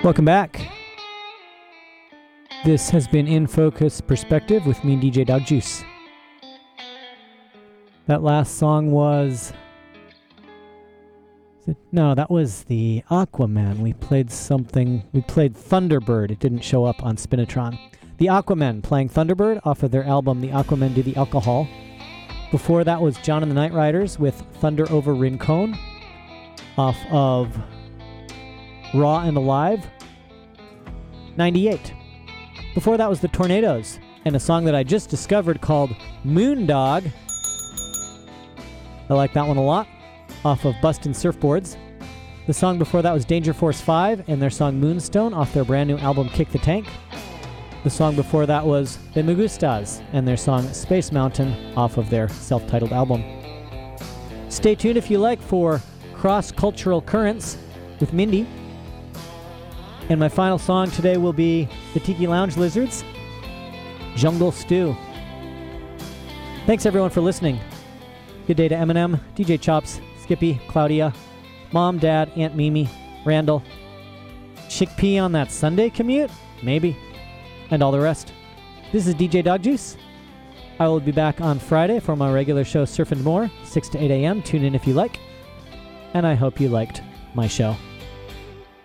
Welcome back. This has been In Focus Perspective with me, DJ Dog Juice. That last song was... No, that was the Aquaman. We played Thunderbird. It didn't show up on Spinatron. The Aquamen playing Thunderbird off of their album The Aquamen Do the Alcohol. Before that was John and the Night Riders with Thunder Over Rincon off of Raw and Alive, 98. Before that was the Tornadoes and a song that I just discovered called Moondog. I like that one a lot, off of Bustin' Surfboards. The song before that was Danger Force 5 and their song Moonstone off their brand new album Kick the Tank. The song before that was The Me Gustas and their song Space Mountain off of their self-titled album. Stay tuned if you like for Cross-Cultural Currents with Mindy. And my final song today will be the Tiki Lounge Lizards, Jungle Stew. Thanks everyone for listening. Good day to Eminem, DJ Chops, Skippy, Claudia, Mom, Dad, Aunt Mimi, Randall, Chickpea on that Sunday commute? Maybe. And all the rest. This is DJ Dog Juice. I will be back on Friday for my regular show Surf and More, 6 to 8 a.m. Tune in if you like. And I hope you liked my show.